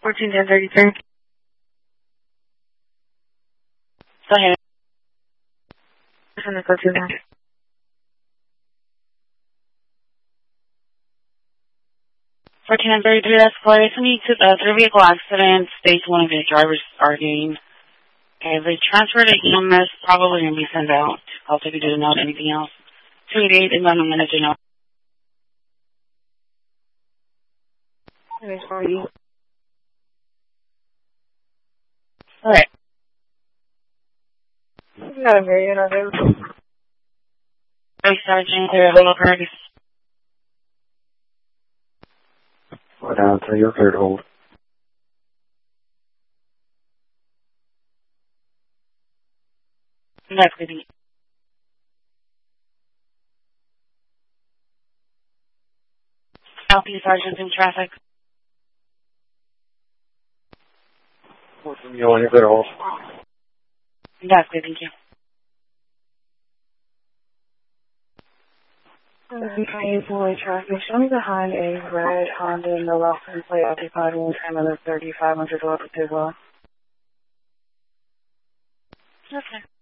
14-10-33. Go ahead. From the code 2 now. 14-33, that's clear. It's a three-vehicle accident. Stage 1 of the drivers are getting. Okay, they transferred to EMS, probably going to be sent out. I'll take you to note anything else. 288 is on a minute to know. Alright. Not a million of them. Hey, Sergeant, hello, Curtis. What down to your third hold. That's good. Southeast Sergeant in traffic. What's from you on your third hold? That's good, thank you. Easily traffic. Show me behind a red Honda in the license plate occupied in time of the 3500 Road as well. Okay.